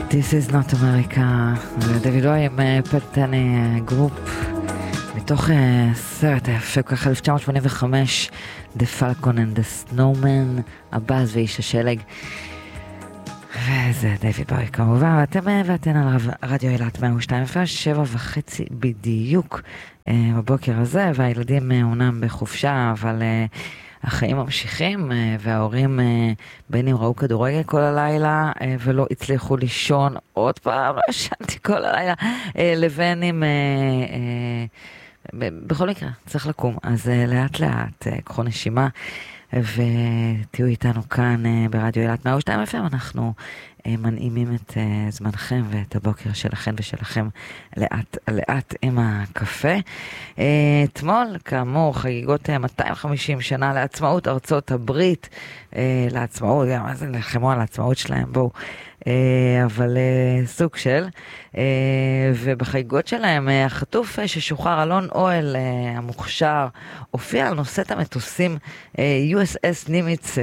This is not America, דויד בואי עם פלטני גרופ מתוך סרט היפה כך 1985, The Falcon and the Snowman, הבאז ואיש השלג, וזה דויד בואי כמובן, ואתם ואתן על רדיו אילת 102 7:30 בדיוק בבוקר הזה, והילדים אומנם בחופשה, אבל החיים ממשיכים, וההורים בין אם ראו כדורגל כל הלילה ולא הצליחו לישון עוד פעם, לא ישנתי כל הלילה, לבין אם בכל מקרה צריך לקום, אז לאט לאט קחו נשימה ותהיו איתנו כאן ברדיו אילת 102 FM. אנחנו מנעימים את זמנכם ואת הבוקר שלכם ושלכם לאט לאט עם הקפה. אתמול כאמור חגיגות 250 שנה לעצמאות ארצות הברית, לעצמאות, מה זה נלחמו על העצמאות שלהם, בואו, אבל סוג של, ובחגיגות שלהם החטוף ששוחרר אלון אוהל המוכשר הופיע על נושאת המטוסים USS נימיץ,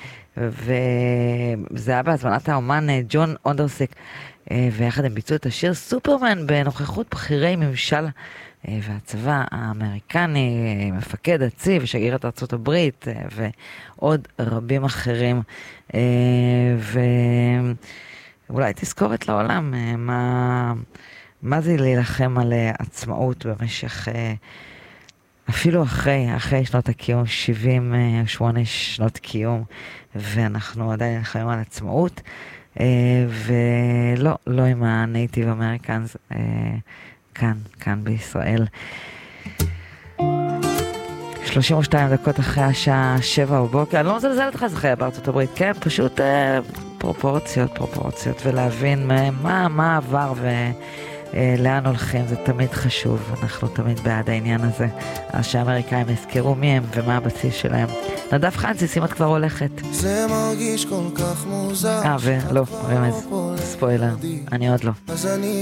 וזה היה בהזמנת האומן ג'ון אונדרסיק, ויחד הם ביצעו את השיר סופרמן בנוכחות בכירי ממשל והצבא האמריקני, מפקד הצי ושגרירת ארצות הברית ועוד רבים אחרים, ואולי תזכורת לעולם מה זה להילחם על עצמאות במשך אפילו אחרי שנות הקיום, 78 שנות קיום, ואנחנו עדיין נלחמים על עצמאות, ולא עם הנייטיב אמריקאנס כאן בישראל. 32 דקות אחרי השעה 7 בבוקר, אני לא מזלזלת לך, זה חיה בארצות הברית, כן? פשוט פרופורציות, ולהבין מה עבר לאן הולכים, זה תמיד חשוב, אנחנו תמיד בעד העניין הזה, אז שהאמריקאים יזכרו מי הם ומה הבסיס שלהם. נדב חנציס, אם את כבר הולכת. זה מרגיש כל כך מוזר. ולא, רמז, ספוילר, אני עוד לא.